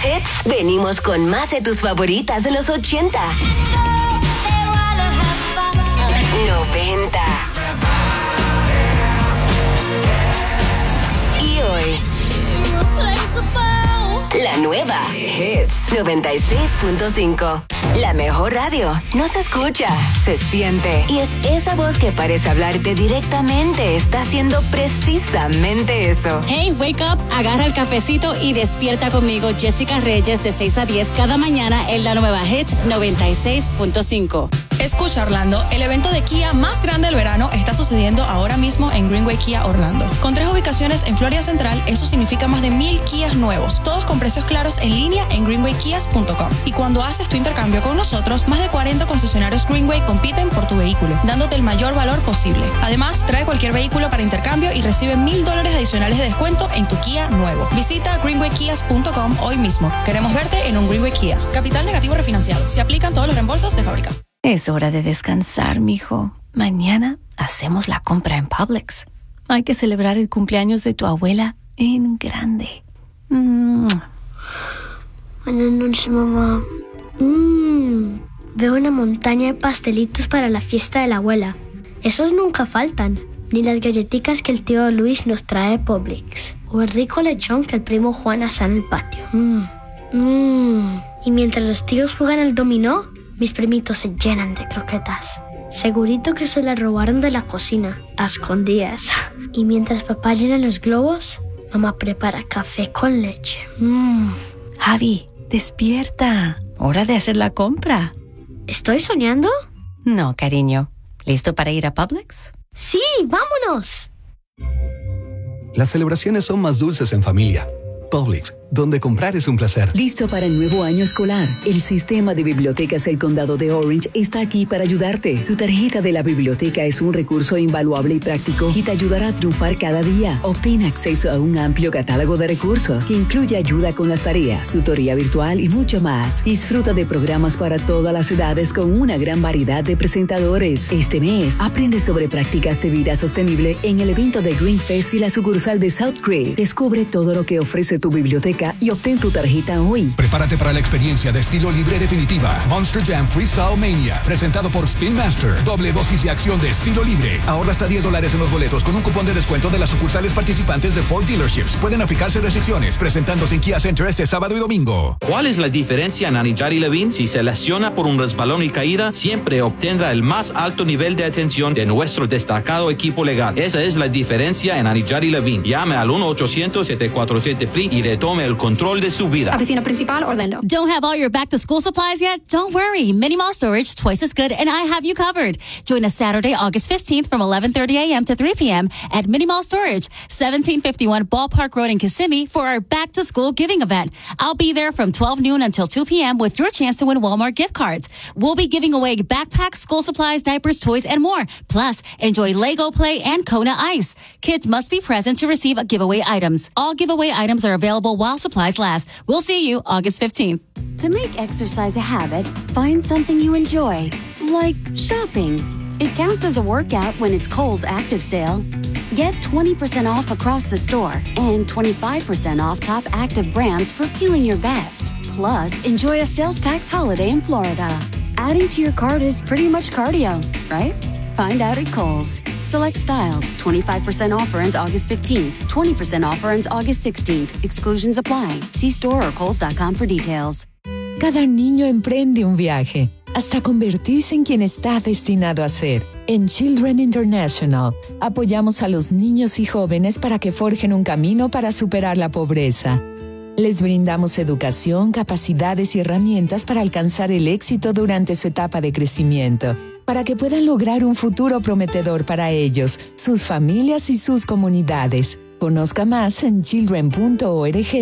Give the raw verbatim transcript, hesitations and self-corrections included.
Hits, venimos con más de tus favoritas de los ochenta, noventa y hoy. La nueva Hits noventa y seis punto cinco. La mejor radio. No se escucha, se siente. Y es esa voz que parece hablarte directamente. Está haciendo precisamente eso. Hey, wake up, agarra el cafecito y despierta conmigo, Jessica Reyes, de seis a diez cada mañana en la nueva Hits noventa y seis punto cinco. Escucha, Orlando, el evento de Kia más grande del verano está sucediendo ahora mismo en Greenway Kia Orlando. Con tres ubicaciones en Florida Central, eso significa más de mil Kias nuevos, todos con precios claros en línea en greenway kias punto com. Y cuando haces tu intercambio con nosotros, más de cuarenta concesionarios Greenway compiten por tu vehículo, dándote el mayor valor posible. Además, trae cualquier vehículo para intercambio y recibe mil dólares adicionales de descuento en tu Kia nuevo. Visita greenway kias punto com hoy mismo. Queremos verte en un Greenway Kia. Capital negativo refinanciado. Se aplican todos los reembolsos de fábrica. Es hora de descansar, mijo. Mañana hacemos la compra en Publix. Hay que celebrar el cumpleaños de tu abuela en grande. Mm. Buenas noches, mamá. Mm. Veo una montaña de pastelitos para la fiesta de la abuela. Esos nunca faltan. Ni las galletitas que el tío Luis nos trae de Publix. O el rico lechón que el primo Juan asa en el patio. Mm. Mm. Y mientras los tíos juegan al dominó, mis primitos se llenan de croquetas. Segurito que se las robaron de la cocina, a escondidas. Y mientras papá llena los globos, mamá prepara café con leche. Mmm. Javi, despierta. Hora de hacer la compra. ¿Estoy soñando? No, cariño. ¿Listo para ir a Publix? ¡Sí, vámonos! Las celebraciones son más dulces en familia. Publix, donde comprar es un placer. Listo para el nuevo año escolar. El sistema de bibliotecas del Condado de Orange está aquí para ayudarte. Tu tarjeta de la biblioteca es un recurso invaluable y práctico y te ayudará a triunfar cada día. Obtén acceso a un amplio catálogo de recursos que incluye ayuda con las tareas, tutoría virtual y mucho más. Disfruta de programas para todas las edades con una gran variedad de presentadores. Este mes, aprende sobre prácticas de vida sostenible en el evento de Green Fest y la sucursal de South Creek. Descubre todo lo que ofrece tu biblioteca y obtén tu tarjeta hoy. Prepárate para la experiencia de estilo libre definitiva. Monster Jam Freestyle Mania, presentado por Spin Master. Doble dosis de acción de estilo libre. Ahorra hasta diez dólares en los boletos con un cupón de descuento de las sucursales participantes de Ford Dealerships. Pueden aplicarse restricciones. Presentándose en Kia Center este sábado y domingo. ¿Cuál es la diferencia en Anijari Levine? Si se lesiona por un resbalón y caída, siempre obtendrá el más alto nivel de atención de nuestro destacado equipo legal. Esa es la diferencia en Anijari Levine. Llame al uno ochocientos siete cuatro siete F R E E y retome el control de su vida. Oficina Principal, Orlando. Don't have all your back-to-school supplies yet? Don't worry. Mini Mall Storage, twice as good, and I have you covered. Join us Saturday, August fifteenth from eleven thirty a.m. to three p.m. at Mini Mall Storage, seventeen fifty-one Ballpark Road in Kissimmee for our back-to-school giving event. I'll be there from twelve noon until two p.m. with your chance to win Walmart gift cards. We'll be giving away backpacks, school supplies, diapers, toys, and more. Plus, enjoy Lego Play and Kona Ice. Kids must be present to receive giveaway items. All giveaway items are available while supplies last. We'll see you August fifteenth. To make exercise a habit, find something you enjoy, like shopping. It counts as a workout when it's Kohl's Active Sale. Get twenty percent off across the store and twenty-five percent off top active brands for feeling your best. Plus, enjoy a sales tax holiday in Florida. Adding to your cart is pretty much cardio, right? Find out at Kohl's. Select styles. twenty-five percent offer ends August fifteenth. twenty percent offer ends August sixteenth. Exclusions apply. See store or kohls dot com for details. Cada niño emprende un viaje hasta convertirse en quien está destinado a ser. En Children International, apoyamos a los niños y jóvenes para que forjen un camino para superar la pobreza. Les brindamos educación, capacidades y herramientas para alcanzar el éxito durante su etapa de crecimiento, para que puedan lograr un futuro prometedor para ellos, sus familias y sus comunidades. Conozca más en children punto org